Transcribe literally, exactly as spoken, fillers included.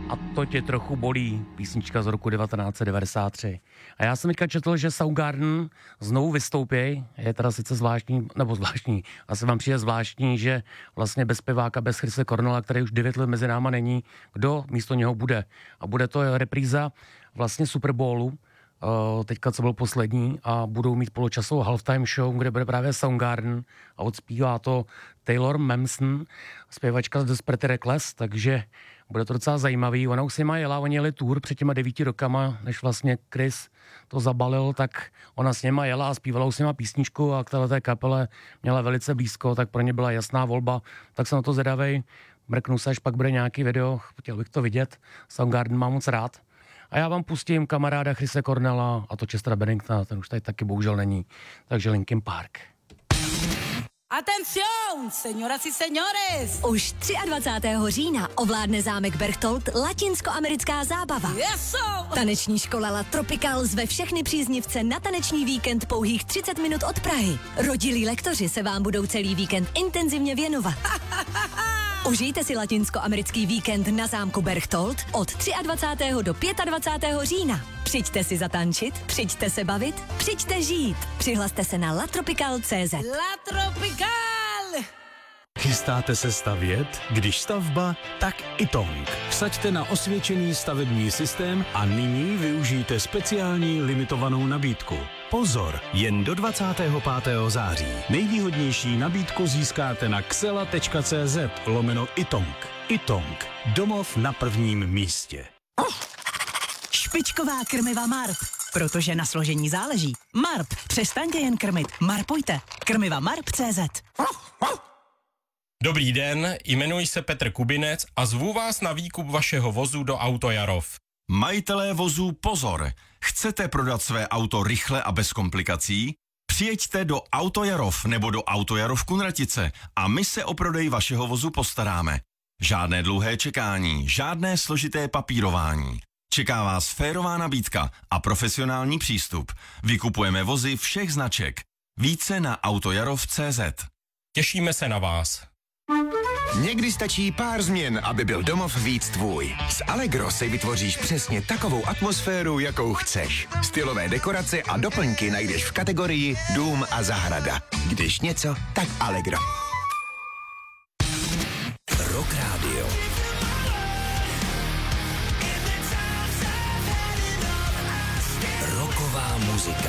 A to tě trochu bolí, písnička z roku devatenáct set devadesát tři. A já jsem teďka četl, že Soundgarden znovu vystoupí, je teda sice zvláštní, nebo zvláštní, asi vám přijde zvláštní, že vlastně bez zpěváka, bez Chrise Cornella, který už devět let mezi náma není, kdo místo něho bude. A bude to repríza vlastně Super Bowlu, Uh, teďka, co byl poslední, a budou mít poločasovou halftime show, kde bude právě Soundgarden a odspívá to Taylor Momsen, zpěvačka z Desperate Reckless, takže bude to docela zajímavý. Ona už si má jela, oni jeli tour před těma devíti rokama, než vlastně Chris to zabalil, tak ona s něma jela a zpívala už s něma písničku a k této kapele měla velice blízko, tak pro ně byla jasná volba, tak jsem na to zvědavej. Mrknu se, až pak bude nějaký video, chtěl bych to vidět. Soundgarden mám moc rád. A já vám pustím kamaráda Chrise Cornella a to Chestera Benningtona, ten už tady taky bohužel není. Takže Linkin Park. Atención, señoras y señores! Už dvacátého třetího října ovládne zámek Berchtold latinskoamerická zábava. Yeso! Taneční škola La Tropical zve všechny příznivce na taneční víkend pouhých třicet minut od Prahy. Rodilí lektoři se vám budou celý víkend intenzivně věnovat. Užijte si latinskoamerický víkend na zámku Berchtold od dvacátého třetího do dvacátého pátého října. Přijďte si zatančit, přijďte se bavit, přijďte žít. Přihlaste se na latropical tečka cé zet. La Tropical! Chystáte se stavět? Když stavba, tak Itong. Vsaďte na osvědčený stavební systém a nyní využijte speciální limitovanou nabídku. Pozor, jen do dvacátého pátého září. Nejvýhodnější nabídku získáte na xela tečka cé zet lomeno Itong. Itong. Domov na prvním místě. Špičková krmiva Marp. Protože na složení záleží. Marp. Přestaňte jen krmit. Marpujte. Krmiva Marp tečka cé zet. Dobrý den, jmenuji se Petr Kubinec a zvu vás na výkup vašeho vozu do Autojarov. Majitelé vozů pozor! Chcete prodat své auto rychle a bez komplikací? Přijeďte do Autojarov nebo do Autojarov Kunratice a my se o prodej vašeho vozu postaráme. Žádné dlouhé čekání, žádné složité papírování. Čeká vás férová nabídka a profesionální přístup. Vykupujeme vozy všech značek. Více na autojarov tečka cé zet. Těšíme se na vás. Někdy stačí pár změn, aby byl domov víc tvůj. S Allegro si vytvoříš přesně takovou atmosféru, jakou chceš. Stylové dekorace a doplňky najdeš v kategorii Dům a zahrada. Když něco, tak Allegro. Rock Radio. Rocková muzika.